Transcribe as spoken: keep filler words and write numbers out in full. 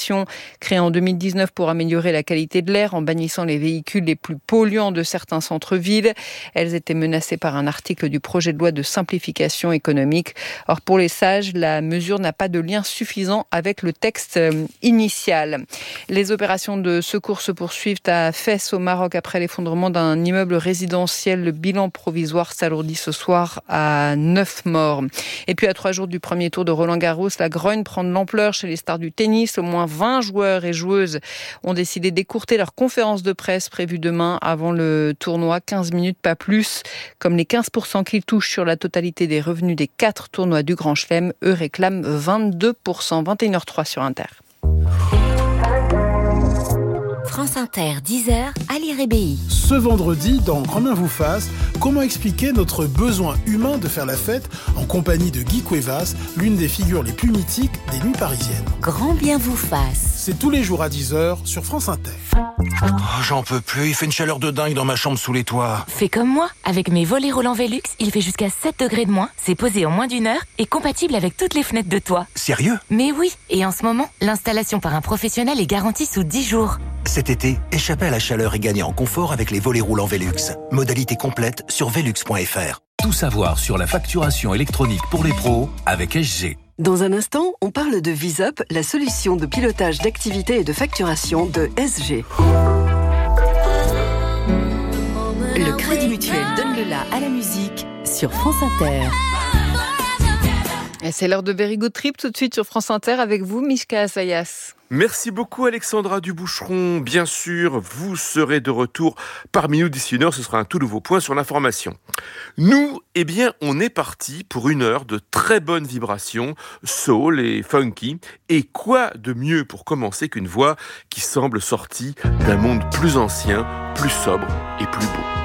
réglementations créées en deux mille dix-neuf pour améliorer la qualité de l'air en bannissant les véhicules les plus polluants de certains centres-villes. Elles étaient menacées par un article du projet de loi de simplification économique. Or, pour les sages, la mesure n'a pas de lien suffisant avec le texte initial. Les opérations de secours se poursuivent à Fès au Maroc après l'effondrement d'un immeuble résidentiel. Le bilan provisoire s'alourdit ce soir à neuf morts. Et puis à trois jours du premier tour de Roland-Garros, la grogne prend de l'ampleur chez les stars du tennis. Au moins vingt joueurs et joueuses ont décidé d'écourter leur conférence de presse prévue demain avant le tournoi. quinze minutes, pas plus. Comme les quinze pour cent qu'ils touchent sur la totalité des revenus des quatre tournois du Grand Chelem, eux réclament vingt-deux pour cent. vingt et une heures trois sur Inter. France Inter, dix heures, Ali Rébéi. Ce vendredi, dans Grand Bien vous fasse, comment expliquer notre besoin humain de faire la fête en compagnie de Guy Cuevas, l'une des figures les plus mythiques des nuits parisiennes. Grand Bien vous fasse. C'est tous les jours à dix heures sur France Inter. Oh, j'en peux plus, il fait une chaleur de dingue dans ma chambre sous les toits. Fais comme moi, avec mes volets roulants Velux, il fait jusqu'à sept degrés de moins, c'est posé en moins d'une heure et compatible avec toutes les fenêtres de toit. Sérieux ? Mais oui, et en ce moment, l'installation par un professionnel est garantie sous dix jours. Cet été, échappez à la chaleur et gagnez en confort avec les volets roulants Velux. Modalité complète sur velux point f r. Tout savoir sur la facturation électronique pour les pros avec S G. Dans un instant, on parle de VisUp, la solution de pilotage d'activité et de facturation de S G. Le Crédit Mutuel donne le la à la musique sur France Inter. Et c'est l'heure de Very Good Trip tout de suite sur France Inter avec vous, Mishka Assayas. Merci beaucoup Alexandra Duboucheron. Bien sûr, vous serez de retour parmi nous d'ici une heure. Ce sera un tout nouveau point sur l'information. Nous, eh bien, on est parti pour une heure de très bonnes vibrations, soul et funky. Et quoi de mieux pour commencer qu'une voix qui semble sortie d'un monde plus ancien, plus sobre et plus beau.